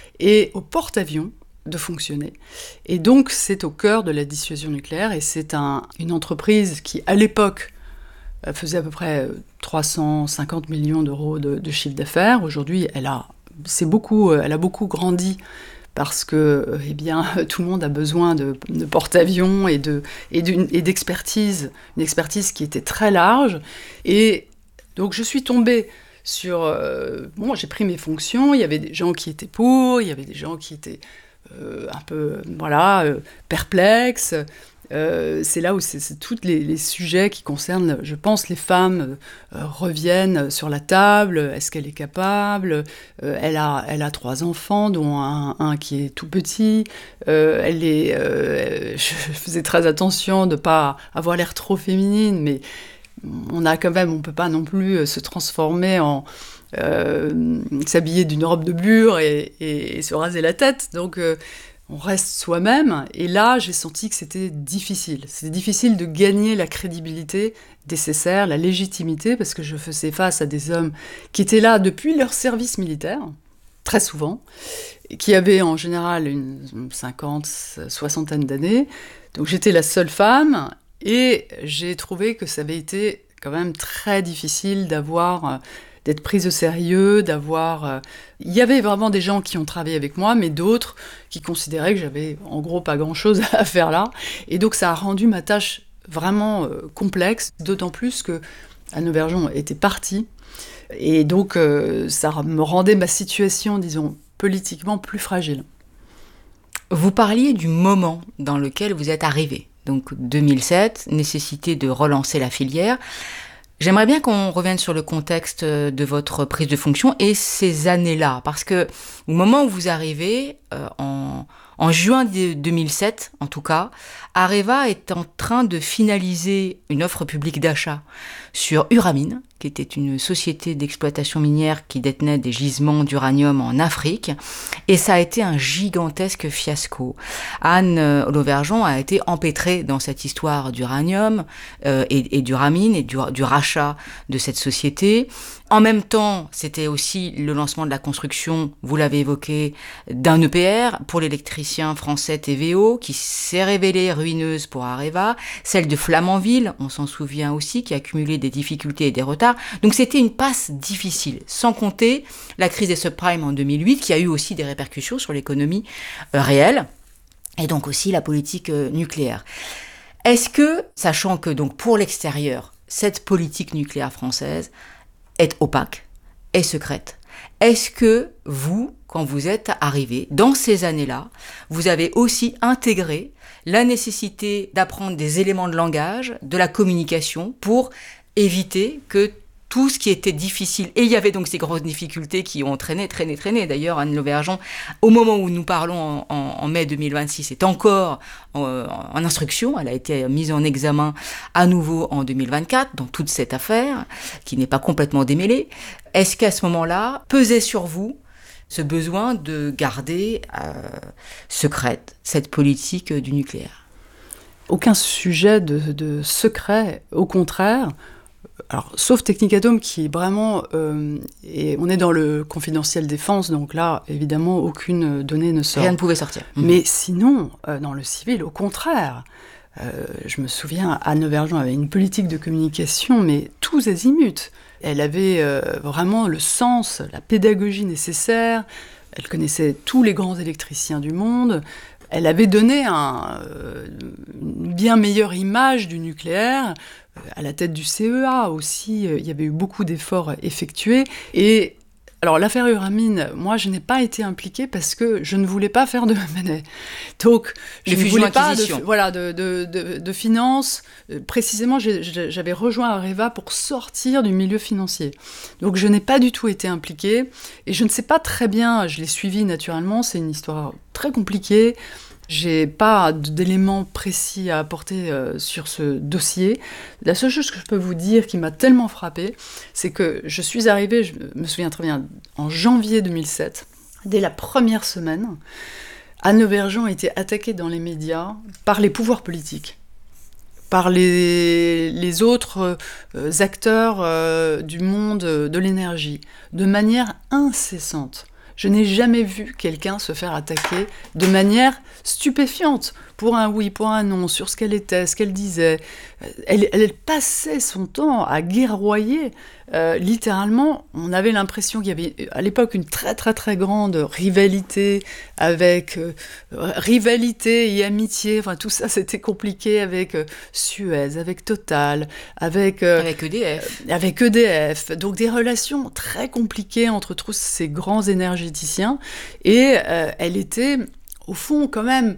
et aux porte-avions de fonctionner. Et donc, c'est au cœur de la dissuasion nucléaire, et c'est un, une entreprise qui, à l'époque, faisait à peu près trois cent cinquante millions d'euros de, de chiffre d'affaires. Aujourd'hui, elle a C'est beaucoup, elle a beaucoup grandi, parce que eh bien, tout le monde a besoin de, de porte-avions et, de, et, et d'expertise, une expertise qui était très large. Et donc je suis tombée sur... Euh, bon, j'ai pris mes fonctions, il y avait des gens qui étaient pour, il y avait des gens qui étaient euh, un peu, voilà, euh, perplexes. Euh, c'est là où c'est, c'est tous les, les sujets qui concernent, je pense, les femmes euh, reviennent sur la table. Est-ce qu'elle est capable ? euh, elle, a, elle a trois enfants, dont un, un qui est tout petit. Euh, elle est, euh, je faisais très attention de ne pas avoir l'air trop féminine, mais on a quand même, on ne peut pas non plus se transformer en... Euh, s'habiller d'une robe de bure et, et, et se raser la tête. Donc, euh, on reste soi-même. Et là, j'ai senti que c'était difficile. C'était difficile de gagner la crédibilité nécessaire, la légitimité, parce que je faisais face à des hommes qui étaient là depuis leur service militaire, très souvent, et qui avaient en général une cinquante, soixantaine d'années. Donc, j'étais la seule femme, et j'ai trouvé que ça avait été quand même très difficile d'avoir... d'être prise au sérieux, d'avoir... Euh... Il y avait vraiment des gens qui ont travaillé avec moi, mais d'autres qui considéraient que j'avais en gros pas grand-chose à faire là. Et donc ça a rendu ma tâche vraiment euh, complexe, d'autant plus que Anne Auvergeon était partie. Et donc euh, ça me rendait ma situation, disons, politiquement plus fragile. Vous parliez du moment dans lequel vous êtes arrivée. Donc deux mille sept, nécessité de relancer la filière. J'aimerais bien qu'on revienne sur le contexte de votre prise de fonction et ces années-là, parce que au moment où vous arrivez, euh, en, en juin deux mille sept en tout cas, Areva est en train de finaliser une offre publique d'achat sur Uramine, qui était une société d'exploitation minière qui détenait des gisements d'uranium en Afrique, et ça a été un gigantesque fiasco. Anne Auvergeon a été empêtrée dans cette histoire d'uranium euh, et, et d'Uramine et du, du rachat de cette société. En même temps, c'était aussi le lancement de la construction, vous l'avez évoqué, d'un E P R pour l'électricien français T V O, qui s'est révélée ruineuse pour Areva, celle de Flamanville, on s'en souvient aussi, qui a accumulé des difficultés et des retards. Donc c'était une passe difficile, sans compter la crise des subprimes en deux mille huit, qui a eu aussi des répercussions sur l'économie euh, réelle, et donc aussi la politique euh, nucléaire. Est-ce que, sachant que donc pour l'extérieur, cette politique nucléaire française est opaque, est secrète, est-ce que vous, quand vous êtes arrivé, dans ces années-là, vous avez aussi intégré la nécessité d'apprendre des éléments de langage, de la communication, pour éviter que tout ce qui était difficile, et il y avait donc ces grosses difficultés qui ont traîné, traîné, traîné. D'ailleurs, Anne Auvergeon, au moment où nous parlons en, en, en mai deux mille vingt-six, est encore en, en instruction. Elle a été mise en examen à nouveau en deux mille vingt-quatre, dans toute cette affaire, qui n'est pas complètement démêlée. Est-ce qu'à ce moment-là, pesait sur vous ce besoin de garder euh, secrète cette politique du nucléaire ? Aucun sujet de, de secret, au contraire. Alors, sauf Technicatom qui est vraiment... Euh, et on est dans le confidentiel défense, donc là, évidemment, aucune donnée ne sort. Rien ne pouvait sortir. Mmh. Mais sinon, euh, dans le civil, au contraire. Euh, je me souviens, Anne Auvergeon avait une politique de communication, mais tous azimuts. Elle avait euh, vraiment le sens, la pédagogie nécessaire. Elle connaissait tous les grands électriciens du monde. Elle avait donné un, euh, une bien meilleure image du nucléaire. À la tête du C E A aussi, il y avait eu beaucoup d'efforts effectués. Et alors, l'affaire Uramine, moi, je n'ai pas été impliquée parce que je ne voulais pas faire de M and A. Donc, je ne voulais pas de, voilà, de, de, de, de finance. Précisément, j'ai, j'avais rejoint Areva pour sortir du milieu financier. Donc, je n'ai pas du tout été impliquée. Et je ne sais pas très bien, je l'ai suivi naturellement, c'est une histoire très compliquée. J'ai pas d'éléments précis à apporter euh, sur ce dossier. La seule chose que je peux vous dire qui m'a tellement frappée, c'est que je suis arrivée, je me souviens très bien, en janvier deux mille sept, dès la première semaine, Anne Auvergeon a été attaquée dans les médias par les pouvoirs politiques, par les, les autres euh, acteurs euh, du monde de l'énergie, de manière incessante. Je n'ai jamais vu quelqu'un se faire attaquer de manière stupéfiante, pour un oui, pour un non, sur ce qu'elle était, ce qu'elle disait. Elle, elle passait son temps à guerroyer. Euh, littéralement, on avait l'impression qu'il y avait à l'époque une très très très grande rivalité, avec euh, rivalité et amitié. Enfin, tout ça, c'était compliqué avec euh, Suez, avec Total, avec euh, avec E D F, euh, avec E D F. Donc des relations très compliquées entre tous ces grands énergéticiens. Et euh, elle était, au fond, quand même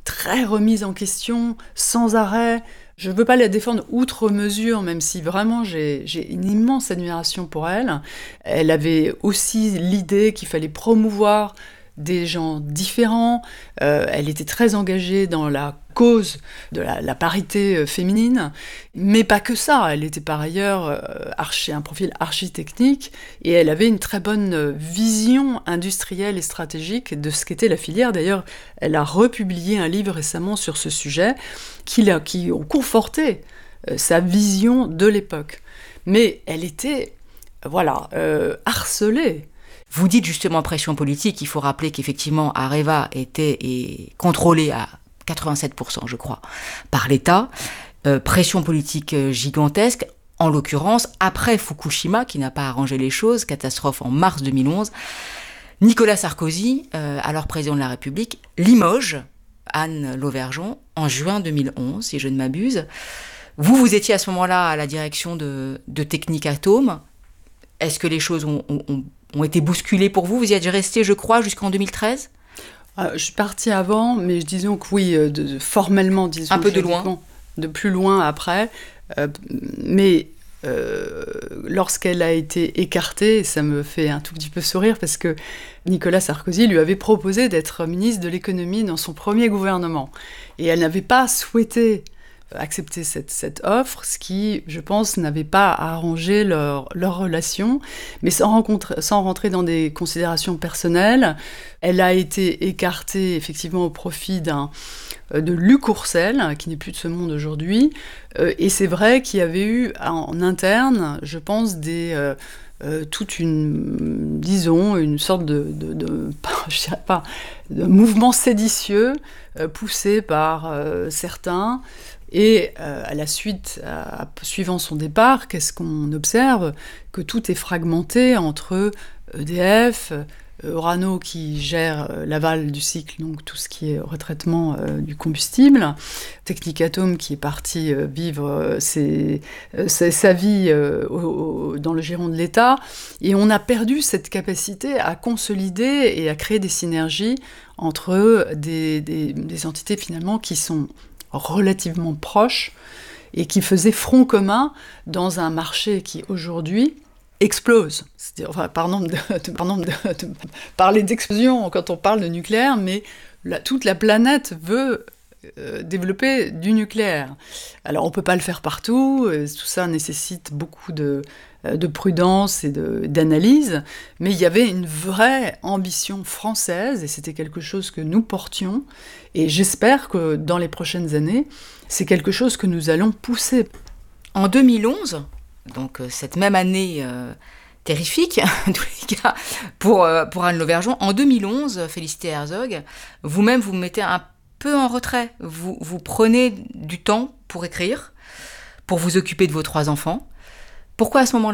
très remise en question, sans arrêt. Je ne veux pas la défendre outre mesure, même si vraiment j'ai, j'ai une immense admiration pour elle. Elle avait aussi l'idée qu'il fallait promouvoir des gens différents. Euh, elle était très engagée dans la cause de la, la parité féminine, mais pas que ça. Elle était par ailleurs euh, archi, un profil architecnique, et elle avait une très bonne vision industrielle et stratégique de ce qu'était la filière. D'ailleurs, elle a republié un livre récemment sur ce sujet qui, a, qui ont conforté euh, sa vision de l'époque. Mais elle était, voilà, euh, harcelée. Vous dites justement pression politique, il faut rappeler qu'effectivement Areva était et contrôlée à quatre-vingt-sept pour cent, je crois, par l'État. Euh, pression politique gigantesque, en l'occurrence, après Fukushima, qui n'a pas arrangé les choses, catastrophe en mars deux mille onze, Nicolas Sarkozy, euh, alors président de la République, limoge Anne Lauvergeon en juin deux mille onze, si je ne m'abuse. Vous, vous étiez à ce moment-là à la direction de, de Technip Atome. Est-ce que les choses ont, ont, ont été bousculées pour vous ? Vous y êtes resté, je crois, jusqu'en deux mille treize ? euh, Je suis partie avant, mais disons que oui, de, de, formellement, disons. Un peu de loin. De plus loin après. Euh, mais euh, lorsqu'elle a été écartée, ça me fait un tout petit peu sourire, parce que Nicolas Sarkozy lui avait proposé d'être ministre de l'économie dans son premier gouvernement. Et elle n'avait pas souhaité accepter cette, cette offre, ce qui, je pense, n'avait pas arrangé leur, leur relation. Mais sans, rencontrer, sans rentrer dans des considérations personnelles, elle a été écartée effectivement au profit d'un, de Luc Courcel, qui n'est plus de ce monde aujourd'hui. Euh, et c'est vrai qu'il y avait eu en interne, je pense, des... Euh, Euh, toute une, disons, une sorte de, de, de je dirais pas, de mouvement séditieux euh, poussé par euh, certains. Et euh, à la suite, à, suivant son départ, qu'est-ce qu'on observe ? Que tout est fragmenté entre E D F, Orano qui gère euh, l'aval du cycle, donc tout ce qui est retraitement euh, du combustible, Technip Atome qui est parti euh, vivre euh, ses, euh, sa, sa vie euh, au, au, dans le giron de l'État, et on a perdu cette capacité à consolider et à créer des synergies entre des, des, des entités finalement qui sont relativement proches et qui faisaient front commun dans un marché qui aujourd'hui explose. C'est-à-dire, enfin, pardon, de, de, pardon de, de parler d'explosion quand on parle de nucléaire, mais la, toute la planète veut euh, développer du nucléaire. Alors on ne peut pas le faire partout, euh, tout ça nécessite beaucoup de, euh, de prudence et de, d'analyse, mais il y avait une vraie ambition française, et c'était quelque chose que nous portions, et j'espère que dans les prochaines années, c'est quelque chose que nous allons pousser. En deux mille onze, donc euh, cette même année euh, terrifique, en tous les cas, pour, euh, pour Anne Lauvergeon, en deux mille onze, Félicité Herzog, vous-même vous mettez un peu en retrait. Vous, vous prenez du temps pour écrire, pour vous occuper de vos trois enfants. Pourquoi à ce moment-là ?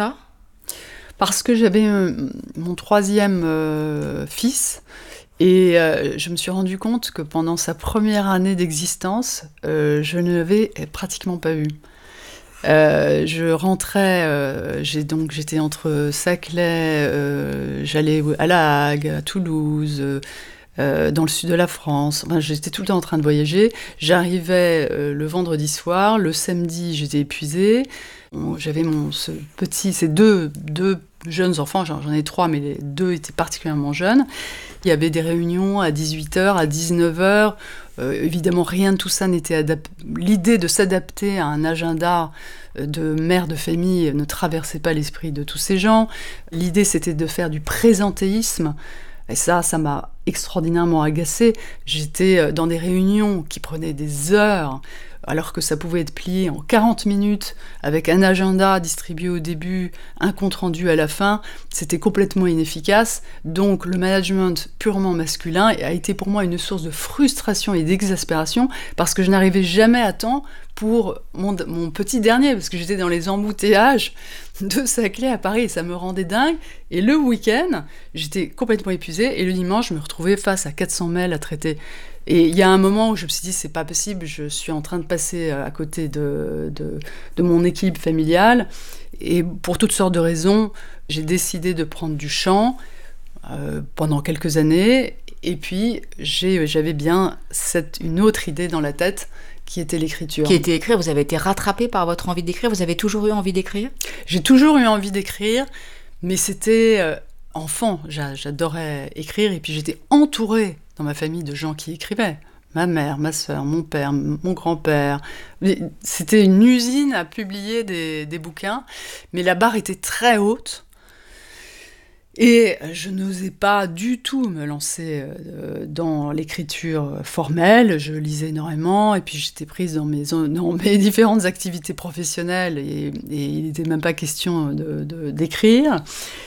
Parce que j'avais euh, mon troisième euh, fils, et euh, je me suis rendu compte que pendant sa première année d'existence, euh, je ne l'avais pratiquement pas eu. Euh, je rentrais, euh, j'ai donc, j'étais entre Saclay, euh, j'allais à La Hague, à Toulouse, euh, dans le sud de la France. Enfin, j'étais tout le temps en train de voyager. J'arrivais euh, le vendredi soir, le samedi j'étais épuisée. Bon, j'avais mon, ce petit, ces deux, deux jeunes enfants, j'en, j'en ai trois, mais les deux étaient particulièrement jeunes. Il y avait des réunions à dix-huit heures, à dix-neuf heures. Euh, évidemment, rien de tout ça n'était adapté. L'idée de s'adapter à un agenda de mère de famille ne traversait pas l'esprit de tous ces gens. L'idée, c'était de faire du présentéisme. Et ça, ça m'a extraordinairement agacée. J'étais dans des réunions qui prenaient des heures, alors que ça pouvait être plié en quarante minutes, avec un agenda distribué au début, un compte-rendu à la fin. C'était complètement inefficace. Donc le management purement masculin a été pour moi une source de frustration et d'exaspération, parce que je n'arrivais jamais à temps pour mon, mon petit dernier, parce que j'étais dans les embouteillages de Saclay à Paris, et ça me rendait dingue. Et le week-end, j'étais complètement épuisée, et le dimanche, je me retrouvais face à quatre cents mails à traiter. Et il y a un moment où je me suis dit, c'est pas possible, je suis en train de passer à côté de, de, de mon équipe familiale, et pour toutes sortes de raisons, j'ai décidé de prendre du chant euh, pendant quelques années, Et puis, j'ai, j'avais bien cette, une autre idée dans la tête, qui était l'écriture. Qui était écrire, vous avez été rattrapée par votre envie d'écrire, vous avez toujours eu envie d'écrire ? J'ai toujours eu envie d'écrire, mais c'était euh, enfant, j'a, j'adorais écrire, et puis j'étais entourée dans ma famille de gens qui écrivaient. Ma mère, ma sœur, mon père, mon grand-père. C'était une usine à publier des, des bouquins, mais la barre était très haute. Et je n'osais pas du tout me lancer dans l'écriture formelle. Je lisais énormément, et puis j'étais prise dans mes, dans mes différentes activités professionnelles, et, et il n'était même pas question de, de, d'écrire.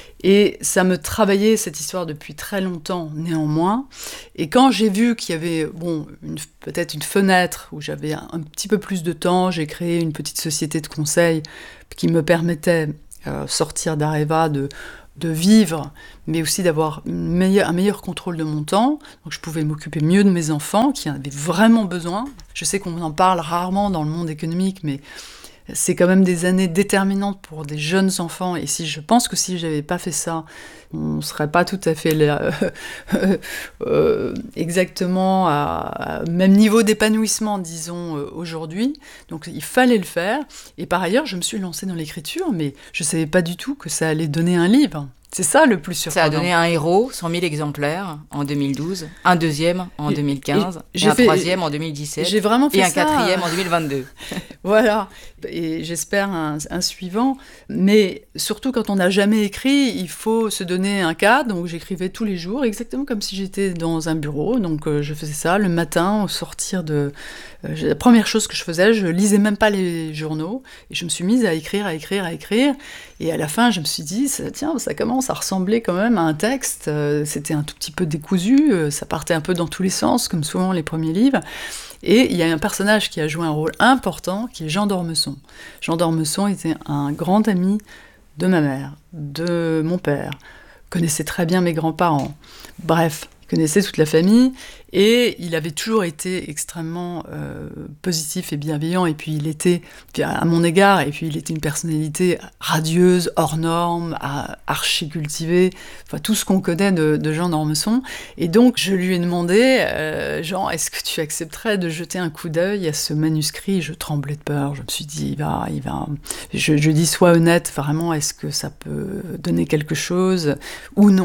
Et ça me travaillait, cette histoire, depuis très longtemps, néanmoins. Et quand j'ai vu qu'il y avait, bon, une, peut-être une fenêtre où j'avais un, un petit peu plus de temps, j'ai créé une petite société de conseil qui me permettait, euh, sortir d'Areva, de, de vivre, mais aussi d'avoir une meilleure, un meilleur contrôle de mon temps. Donc je pouvais m'occuper mieux de mes enfants, qui en avaient vraiment besoin. Je sais qu'on en parle rarement dans le monde économique, mais c'est quand même des années déterminantes pour des jeunes enfants, et si je pense que si j'avais pas fait ça, on serait pas tout à fait là, euh, euh, exactement à, à même niveau d'épanouissement, disons, euh, aujourd'hui. Donc il fallait le faire, et par ailleurs je me suis lancée dans l'écriture, mais je savais pas du tout que ça allait donner un livre. C'est ça le plus surprenant. Ça a donné un héros, cent mille exemplaires en deux mille douze, un deuxième en deux mille quinze, et, et, et un fait, troisième en deux mille dix-sept, j'ai vraiment fait et un ça. quatrième en deux mille vingt-deux. Voilà, et j'espère un, un suivant. Mais surtout quand on n'a jamais écrit, il faut se donner un cadre. Donc j'écrivais tous les jours, exactement comme si j'étais dans un bureau. Donc euh, je faisais ça le matin, au sortir de... Euh, la première chose que je faisais, je lisais même pas les journaux, et je me suis mise à écrire, à écrire, à écrire. Et à la fin, je me suis dit, ça, tiens, ça commence à ressembler quand même à un texte. Euh, c'était un tout petit peu décousu, euh, ça partait un peu dans tous les sens, comme souvent les premiers livres. Et il y a un personnage qui a joué un rôle important, qui est Jean d'Ormesson. Jean d'Ormesson était un grand ami de ma mère, de mon père, connaissait très bien mes grands-parents. Bref, il connaissait toute la famille, et il avait toujours été extrêmement euh, positif et bienveillant, et puis il était à mon égard, et puis il était une personnalité radieuse, hors norme, archi cultivée, enfin tout ce qu'on connaît de, de Jean d'Ormesson. Et donc je lui ai demandé, euh, Jean, est-ce que tu accepterais de jeter un coup d'œil à ce manuscrit ? Je tremblais de peur, je me suis dit, il va, il va. Je, je dis, sois honnête, vraiment, est-ce que ça peut donner quelque chose ou non ?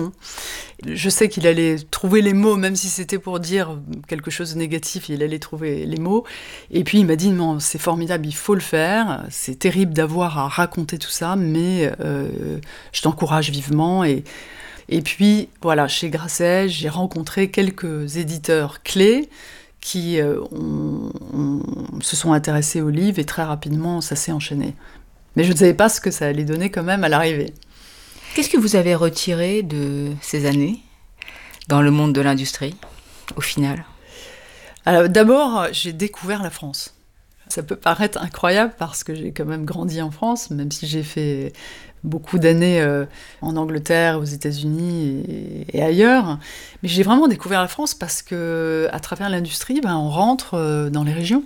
Je sais qu'il allait trouver les mots, même si c'était pour dire quelque chose de négatif, il allait trouver les mots. Et puis il m'a dit, non, c'est formidable, il faut le faire, c'est terrible d'avoir à raconter tout ça, mais euh, je t'encourage vivement. Et, et puis, voilà, chez Grasset, j'ai rencontré quelques éditeurs clés qui euh, ont, ont, se sont intéressés au livre, et très rapidement, ça s'est enchaîné. Mais je ne savais pas ce que ça allait donner quand même à l'arrivée. Qu'est-ce que vous avez retiré de ces années dans le monde de l'industrie, au final ? Alors, d'abord, j'ai découvert la France. Ça peut paraître incroyable parce que j'ai quand même grandi en France, même si j'ai fait beaucoup d'années euh, en Angleterre, aux États-Unis et, et ailleurs. Mais j'ai vraiment découvert la France parce que, à travers l'industrie, ben, on rentre euh, dans les régions.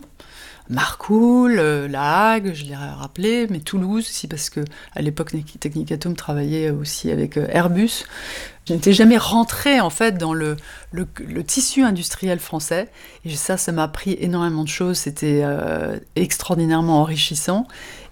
Marcoule, euh, La Hague, je l'ai rappelé, mais Toulouse aussi, parce que à l'époque Technicatum travaillait aussi avec euh, Airbus. Je n'étais jamais rentrée en fait dans le, le, le tissu industriel français, et ça, ça m'a appris énormément de choses. C'était euh, extraordinairement enrichissant,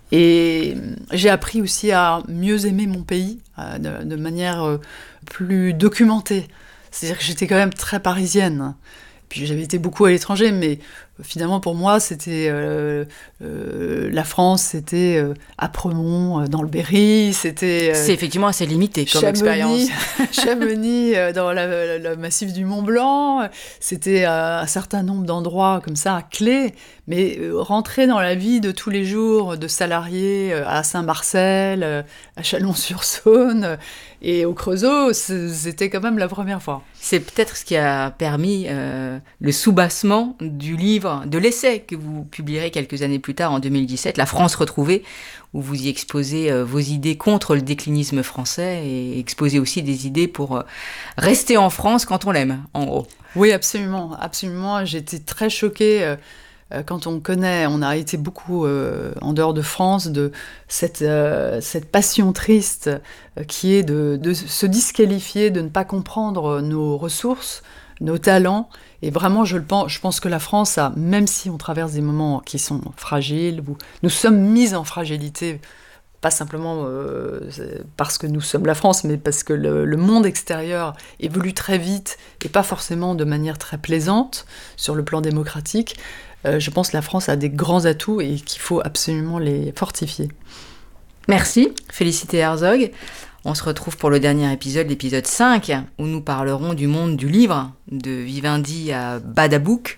et j'ai appris aussi à mieux aimer mon pays euh, de, de manière euh, plus documentée. C'est-à-dire que j'étais quand même très parisienne. Puis j'avais été beaucoup à l'étranger, mais finalement pour moi c'était euh, euh, la France, c'était euh, Apremont euh, dans le Berry, c'était. Euh, c'est effectivement assez limité comme Chamonix, expérience. Chamonix euh, dans la, la, le massif du Mont Blanc, c'était euh, un certain nombre d'endroits comme ça clés, mais euh, rentrer dans la vie de tous les jours de salariés euh, à Saint-Marcel, euh, à Chalon-sur-Saône euh, et au Creusot, c'était quand même la première fois. C'est peut-être ce qui a permis euh, le soubassement du livre, de l'essai que vous publierez quelques années plus tard, en deux mille dix-sept, La France retrouvée, où vous y exposez euh, vos idées contre le déclinisme français, et exposez aussi des idées pour euh, rester en France quand on l'aime, en gros. Oui, absolument, absolument. J'étais très choquée euh, quand on connaît, on a été beaucoup euh, en dehors de France, de cette, euh, cette passion triste euh, qui est de, de se disqualifier, de ne pas comprendre nos ressources. nos talents. Et vraiment, je, le pense, je pense que la France a, même si on traverse des moments qui sont fragiles, où nous sommes mis en fragilité, pas simplement euh, parce que nous sommes la France, mais parce que le, le monde extérieur évolue très vite et pas forcément de manière très plaisante sur le plan démocratique, euh, je pense que la France a des grands atouts et qu'il faut absolument les fortifier. Merci, Félicité Herzog. On se retrouve pour le dernier épisode, l'épisode cinq, où nous parlerons du monde du livre, de Vivendi à Badabouk,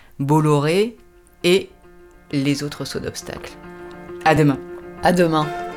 Bolloré et les autres sauts d'obstacles. À demain. À demain.